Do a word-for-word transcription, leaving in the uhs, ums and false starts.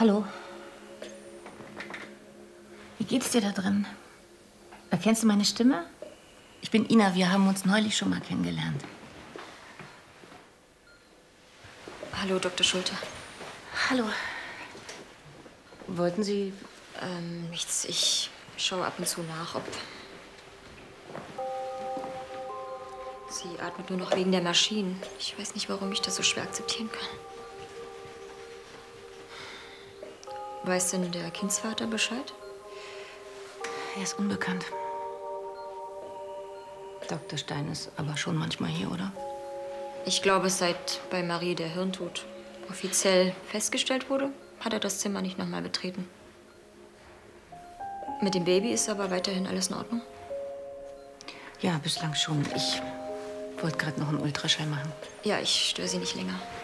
Hallo. Wie geht's dir da drin? Erkennst du meine Stimme? Ich bin Ina, wir haben uns neulich schon mal kennengelernt. Hallo, Doktor Schulte. Hallo. Wollten Sie... Ähm, nichts. Ich schaue ab und zu nach, ob... Sie atmet nur noch wegen der Maschinen. Ich weiß nicht, warum ich das so schwer akzeptieren kann. Weiß denn der Kindsvater Bescheid? Er ist unbekannt. Doktor Stein ist aber schon manchmal hier, oder? Ich glaube, seit bei Marie der Hirntod offiziell festgestellt wurde, hat er das Zimmer nicht noch mal betreten. Mit dem Baby ist aber weiterhin alles in Ordnung? Ja, bislang schon. Ich wollte gerade noch einen Ultraschall machen. Ja, ich störe Sie nicht länger.